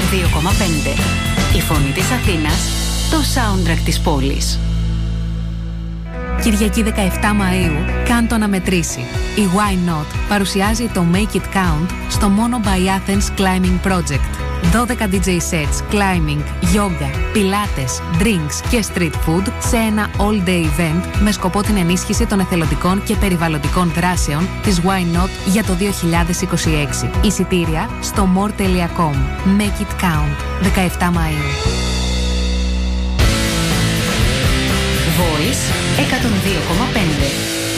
102,5. Η φωνή της Αθήνας, το soundtrack της πόλης. Κυριακή 17 Μαΐου, κάν το να μετρήσει. Η Why Not παρουσιάζει το Make It Count στο Mono by Athens Climbing Project. 12 DJ sets, climbing, yoga, πιλάτες, drinks και street food σε ένα all-day event με σκοπό την ενίσχυση των εθελοντικών και περιβαλλοντικών δράσεων της Why Not για το 2026. Εισιτήρια στο more.com. Make It Count. 17 Μαΐου. Voice 102,5.